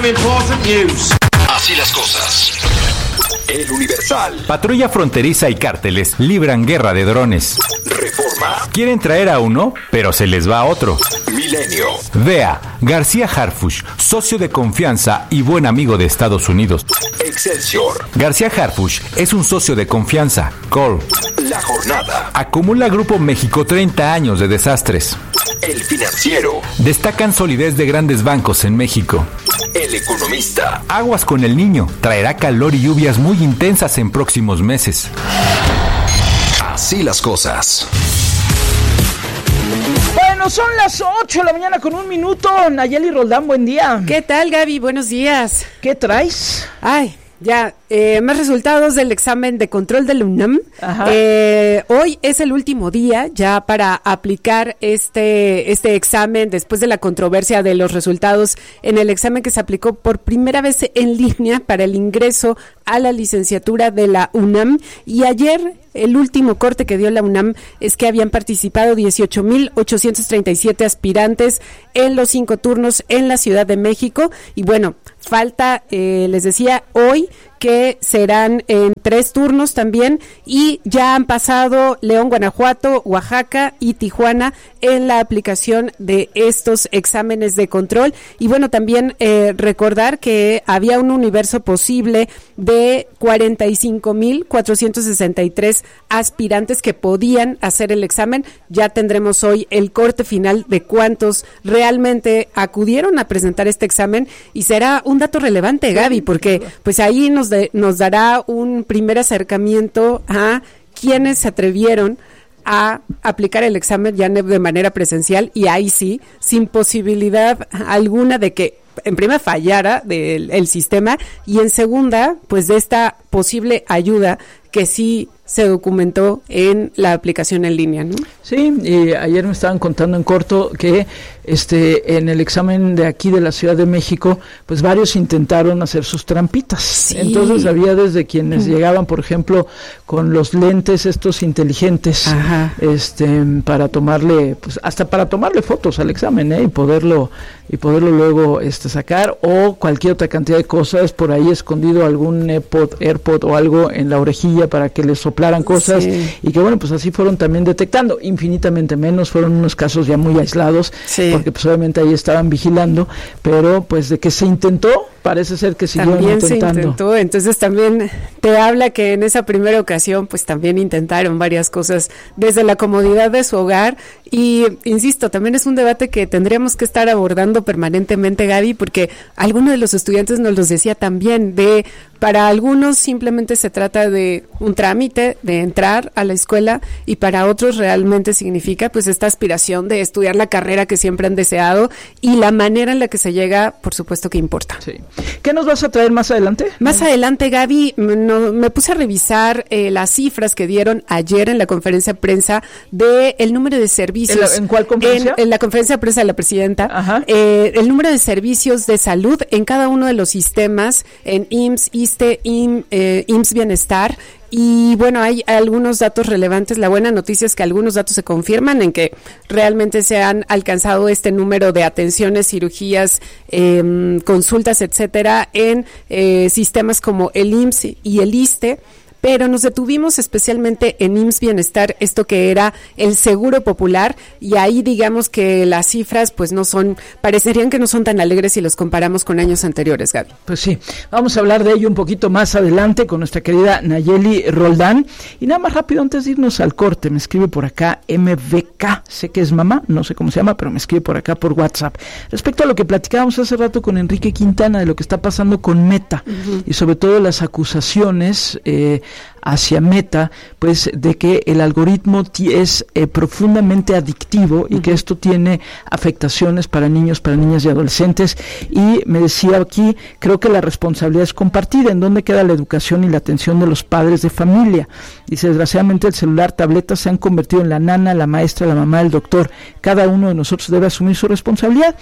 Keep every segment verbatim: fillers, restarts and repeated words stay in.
Así las cosas. El Universal. Patrulla fronteriza y cárteles libran guerra de drones. Reforma. Quieren traer a uno, pero se les va a otro. Milenio. Vea, García Harfuch, socio de confianza y buen amigo de Estados Unidos. Excelsior. García Harfuch es un socio de confianza. Call. La Jornada. Acumula Grupo México treinta años de desastres. El Financiero. Destacan solidez de grandes bancos en México. El Economista. Aguas con el Niño. Traerá calor y lluvias muy intensas en próximos meses. Así las cosas. Bueno, son las ocho de la mañana con un minuto. Nayeli Roldán, buen día. ¿Qué tal, Gaby? Buenos días. ¿Qué traes? Ay, ya, eh, más resultados del examen de control de la UNAM. Eh, hoy es el último día ya para aplicar este, este examen después de la controversia de los resultados en el examen que se aplicó por primera vez en línea para el ingreso a la licenciatura de la UNAM. Y ayer el último corte que dio la UNAM es que habían participado dieciocho mil ochocientos treinta y siete aspirantes en los cinco turnos en la Ciudad de México. Y bueno, falta, eh, les decía, hoy que serán en tres turnos también, y ya han pasado León, Guanajuato, Oaxaca y Tijuana en la aplicación de estos exámenes de control. Y bueno, también eh, recordar que había un universo posible de cuarenta y cinco mil cuatrocientos sesenta y tres aspirantes que podían hacer el examen. Ya tendremos hoy el corte final de cuántos realmente acudieron a presentar este examen, y será un dato relevante, Gaby, porque pues ahí nos, de, nos dará un primer acercamiento a quienes se atrevieron a aplicar el examen ya de manera presencial, y ahí sí, sin posibilidad alguna de que en primera fallara del el sistema, y en segunda, pues de esta posible ayuda que sí se documentó en la aplicación en línea, ¿no? Sí, y ayer me estaban contando en corto que este en el examen de aquí de la Ciudad de México, pues varios intentaron hacer sus trampitas. Sí. Entonces había desde quienes mm. llegaban, por ejemplo, con los lentes estos inteligentes, Ajá. este para tomarle, pues hasta para tomarle fotos al examen, ¿eh? y poderlo y poderlo luego este sacar, o cualquier otra cantidad de cosas, por ahí escondido algún AirPod, AirPod o algo en la orejilla para que les soplaran cosas, sí. y que bueno, pues así fueron también detectando, infinitamente menos, fueron unos casos ya muy aislados, sí. porque pues obviamente ahí estaban vigilando, pero pues de que se intentó, parece ser que siguieron también intentando. Se intentó, entonces también te habla que en esa primera ocasión pues también intentaron varias cosas desde la comodidad de su hogar, y insisto, también es un debate que tendríamos que estar abordando permanentemente, Gaby, porque alguno de los estudiantes nos los decía también, de para algunos simplemente se trata de un trámite de entrar a la escuela, y para otros realmente significa pues esta aspiración de estudiar la carrera que siempre han deseado, y la manera en la que se llega, por supuesto que importa. Sí. ¿Qué nos vas a traer más adelante? Más adelante, Gaby, no, me puse a revisar eh, las cifras que dieron ayer en la conferencia de prensa de el número de servicios. ¿En, la, en cuál conferencia? En, en la conferencia de prensa de la presidenta. Ajá. Eh, el número de servicios de salud en cada uno de los sistemas, en I M S S, ISSSTE, I M, eh, I M S S Bienestar. Y bueno, hay algunos datos relevantes. La buena noticia es que algunos datos se confirman en que realmente se han alcanzado este número de atenciones, cirugías, eh, consultas, etcétera, en eh, sistemas como el I M S S y el ISSSTE. Pero nos detuvimos especialmente en I M S S Bienestar, esto que era el seguro popular, y ahí digamos que las cifras pues no son, parecerían que no son tan alegres si los comparamos con años anteriores, Gaby. Pues sí, vamos a hablar de ello un poquito más adelante con nuestra querida Nayeli Roldán. Y nada más rápido, antes de irnos al corte, me escribe por acá M V K, sé que es mamá, no sé cómo se llama, pero me escribe por acá por WhatsApp. Respecto a lo que platicábamos hace rato con Enrique Quintana, de lo que está pasando con Meta, uh-huh. y sobre todo las acusaciones eh, hacia Meta, pues de que el algoritmo t- es eh, profundamente adictivo, y uh-huh. que esto tiene afectaciones para niños, para niñas y adolescentes. Y me decía aquí, creo que la responsabilidad es compartida. ¿En dónde queda la educación y la atención de los padres de familia? Dice, desgraciadamente el celular, tabletas se han convertido en la nana, la maestra, la mamá, el doctor. Cada uno de nosotros debe asumir su responsabilidad.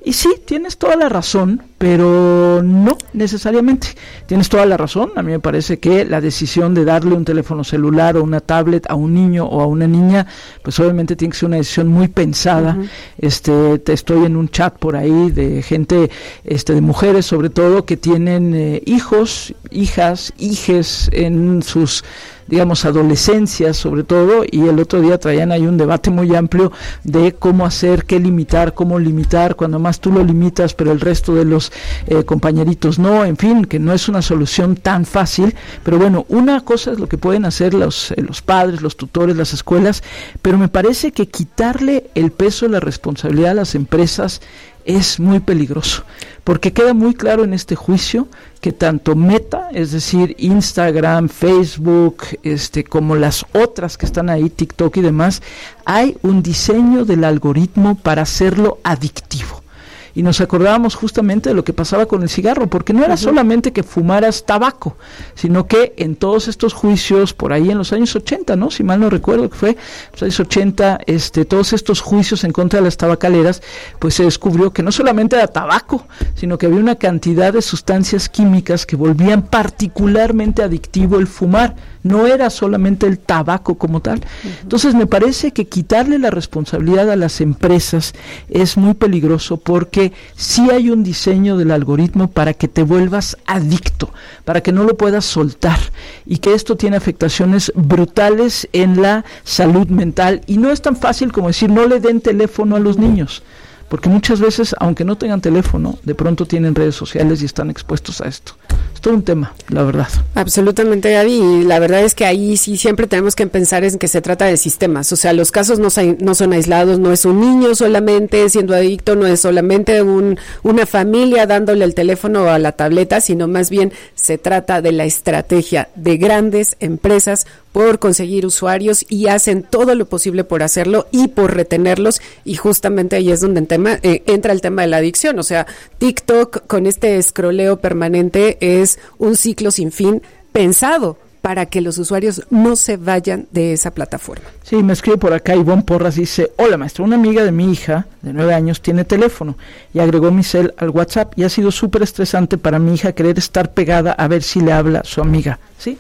Y sí, tienes toda la razón, pero no necesariamente. Tienes toda la razón. A mí me parece que la decisión de darle un teléfono celular o una tablet a un niño o a una niña, pues obviamente tiene que ser una decisión muy pensada. Uh-huh. Este, te estoy en un chat por ahí de gente, este, de mujeres sobre todo, que tienen eh, hijos, hijas, hijes en sus, digamos, adolescencias sobre todo, y el otro día traían ahí un debate muy amplio de cómo hacer, qué limitar, cómo limitar, cuando más tú lo limitas, pero el resto de los eh, compañeritos no, en fin, que no es una solución tan fácil, pero bueno, una cosa es lo que pueden hacer los, eh, los padres, los tutores, las escuelas, pero me parece que quitarle el peso de la responsabilidad a las empresas es muy peligroso, porque queda muy claro en este juicio que tanto Meta, es decir, Instagram, Facebook, este, como las otras que están ahí, TikTok y demás, hay un diseño del algoritmo para hacerlo adictivo. Y nos acordábamos justamente de lo que pasaba con el cigarro, porque no era uh-huh. solamente que fumaras tabaco, sino que en todos estos juicios, por ahí en los años ochenta, ¿no? Si mal no recuerdo que fue, los años ochenta, este, todos estos juicios en contra de las tabacaleras, pues se descubrió que no solamente era tabaco, sino que había una cantidad de sustancias químicas que volvían particularmente adictivo el fumar. No era solamente el tabaco como tal. Uh-huh. Entonces me parece que quitarle la responsabilidad a las empresas es muy peligroso, porque sí hay un diseño del algoritmo para que te vuelvas adicto, para que no lo puedas soltar, y que esto tiene afectaciones brutales en la salud mental. Y no es tan fácil como decir no le den teléfono a los niños, porque muchas veces, aunque no tengan teléfono, de pronto tienen redes sociales y están expuestos a esto. Es todo un tema, la verdad. Absolutamente, Gaby, y la verdad es que ahí sí siempre tenemos que pensar en que se trata de sistemas, o sea, los casos no, no son aislados, no es un niño solamente siendo adicto, no es solamente un, una familia dándole el teléfono a la tableta, sino más bien se trata de la estrategia de grandes empresas por conseguir usuarios, y hacen todo lo posible por hacerlo y por retenerlos, y justamente ahí es donde en tema, eh, entra el tema de la adicción. O sea, TikTok con este escroleo permanente es un ciclo sin fin pensado para que los usuarios no se vayan de esa plataforma. Sí, me escribe por acá Ivonne Porras, dice: hola maestra, una amiga de mi hija de nueve años tiene teléfono y agregó mi cel al WhatsApp, y ha sido súper estresante para mi hija querer estar pegada a ver si le habla su amiga. ¿Sí?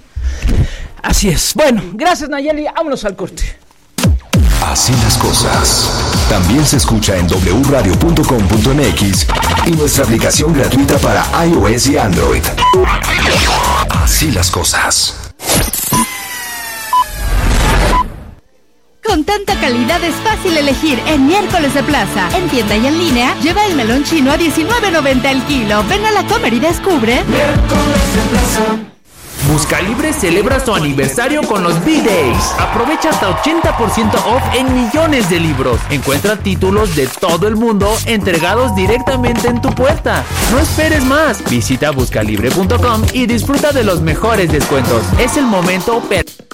Así es. Bueno, gracias Nayeli, vámonos al corte. Así las cosas. También se escucha en doble u radio punto com punto m x y nuestra aplicación gratuita para iOS y Android. Así las cosas. Con tanta calidad es fácil elegir en Miércoles de Plaza. En tienda y en línea, lleva el melón chino a diecinueve noventa el kilo. Ven a la Comer y descubre Miércoles de Plaza. Buscalibre celebra su aniversario con los B-Days. Aprovecha hasta ochenta por ciento off en millones de libros. Encuentra títulos de todo el mundo entregados directamente en tu puerta. No esperes más. Visita buscalibre punto com y disfruta de los mejores descuentos. Es el momento perfecto.